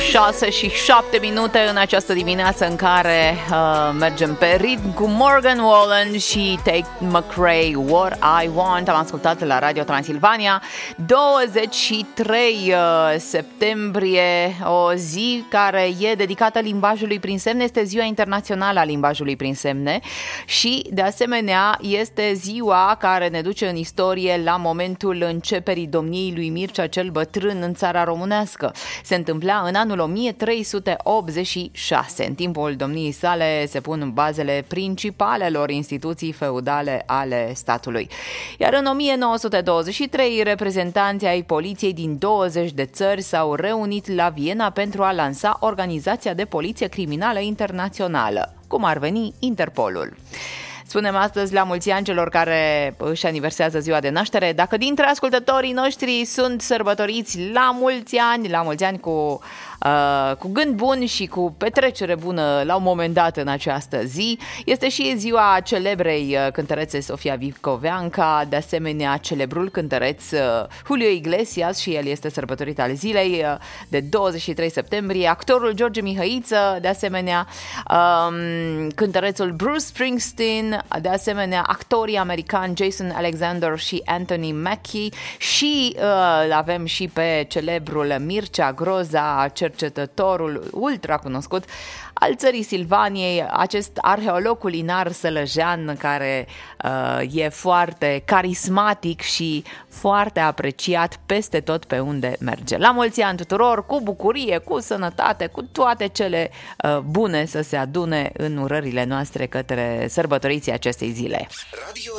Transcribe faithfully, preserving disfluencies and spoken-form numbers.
șase și șapte minute în această dimineață în care uh, mergem pe ritm cu Morgan Wallen și Tate McRae, What I Want. Am ascultat la Radio Transilvania. douăzeci și trei septembrie, o zi care e dedicată limbajului prin semne, este Ziua Internațională a Limbajului prin Semne și de asemenea este ziua care ne duce în istorie la momentul începerii domniei lui Mircea cel Bătrân în țara românească. Se întâmpla în anul o mie trei sute optzeci și șase. În timpul domniei sale se pun bazele principalelor instituții feudale ale statului. Iar în o mie nouă sute douăzeci și trei, reprezentanții ai poliției din douăzeci de țări s-au reunit la Viena pentru a lansa Organizația de Poliție Criminală Internațională, cum ar veni Interpolul. Spunem astăzi la mulți ani celor care își aniversează ziua de naștere. Dacă dintre ascultătorii noștri sunt sărbătoriți la mulți ani, la mulți ani cu, uh, cu gând bun și cu petrecere bună la un moment dat în această zi, este și ziua celebrei cântărețe Sofia Vicoveanca, de asemenea celebrul cântăreț Julio Iglesias, și el este sărbătorit al zilei de douăzeci și trei septembrie, actorul George Mihăiță, de asemenea um, cântărețul Bruce Springsteen, de asemenea actorii americani Jason Alexander și Anthony Mackie și uh, avem și pe celebrul Mircea Groza, cercetătorul ultra cunoscut al țării Silvaniei, acest arheolog culinar sălăjean care uh, e foarte carismatic și foarte apreciat peste tot pe unde merge. La mulți ani tuturor, cu bucurie, cu sănătate, cu toate cele uh, bune să se adune în urările noastre către sărbătoriții acestei zile. Radio